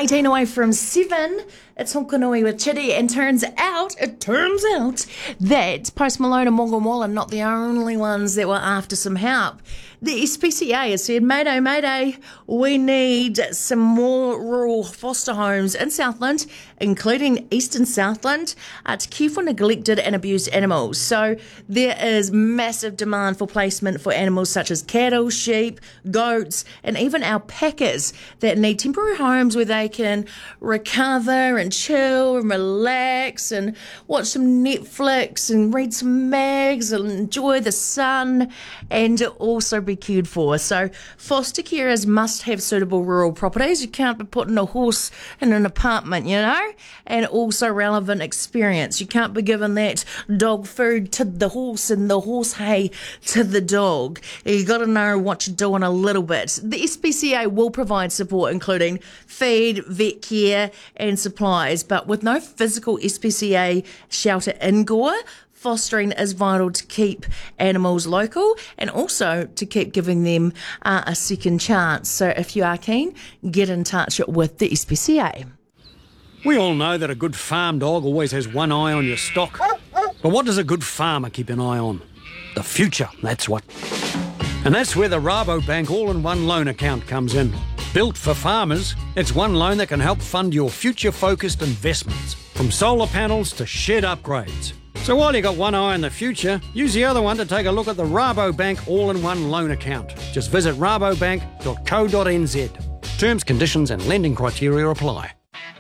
18 away from 7. It's Honkanui with Chitty, and it turns out that Post Malone and Morgan Wall are not the only ones that were after some help. The SPCA has said, Mayday, Mayday, we need some more rural foster homes in Southland, including Eastern Southland, to care for neglected and abused animals. So there is massive demand for placement for animals such as cattle, sheep, goats, and even alpacas that need temporary homes where they can recover and chill and relax and watch some Netflix and read some mags and enjoy the sun and also be cared for. So foster carers must have suitable rural properties. You can't be putting a horse in an apartment, you know, and also relevant experience. You can't be giving that dog food to the horse and the horse hay to the dog. You got to know what you're doing a little bit. The SPCA will provide support including feed, vet care and supplies, but with no physical SPCA shelter in Gore, fostering is vital to keep animals local and also to keep giving them a second chance. So if you are keen, get in touch with the SPCA. We all know that a good farm dog always has one eye on your stock. But what does a good farmer keep an eye on? The future, that's what. And that's where the Rabobank all-in-one loan account comes in. Built for farmers, it's one loan that can help fund your future-focused investments, from solar panels to shed upgrades. So while you got one eye on the future, use the other one to take a look at the Rabobank all-in-one loan account. Just visit rabobank.co.nz. Terms, conditions and lending criteria apply.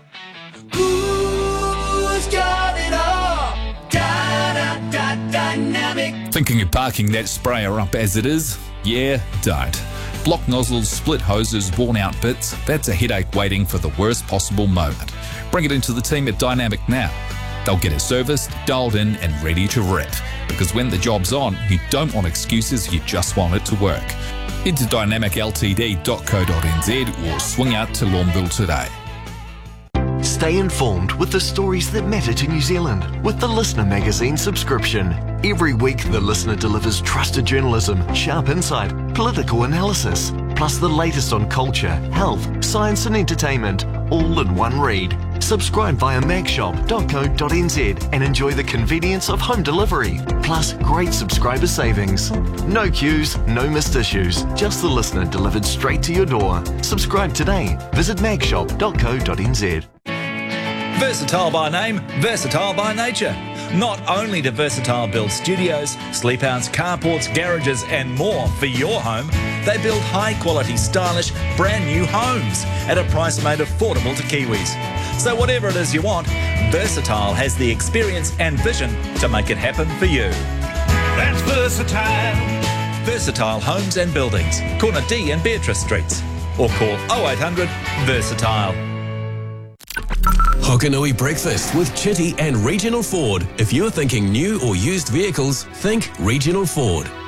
Who's got it all? Dynamic. Thinking of parking that sprayer up as it is? Yeah, don't. Block nozzles, split hoses, worn out bits, that's a headache waiting for the worst possible moment. Bring it into the team at Dynamic now. They'll get it serviced, dialed in and ready to rip. Because when the job's on, you don't want excuses, you just want it to work. Head to dynamicltd.co.nz or swing out to Lawnville today. Stay informed with the stories that matter to New Zealand with the Listener magazine subscription. Every week, The Listener delivers trusted journalism, sharp insight, political analysis, plus the latest on culture, health, science and entertainment, all in one read. Subscribe via magshop.co.nz and enjoy the convenience of home delivery, plus great subscriber savings. No queues, no missed issues, just The Listener delivered straight to your door. Subscribe today. Visit magshop.co.nz. Versatile by name, versatile by nature. Not only do Versatile build studios, sleepouts, carports, garages and more for your home, they build high-quality, stylish, brand-new homes at a price made affordable to Kiwis. So whatever it is you want, Versatile has the experience and vision to make it happen for you. That's Versatile. Versatile Homes and Buildings, corner D and Beatrice Streets. Or call 0800 Versatile. Hokanui Breakfast with Chitty and Regional Ford. If you're thinking new or used vehicles, think Regional Ford.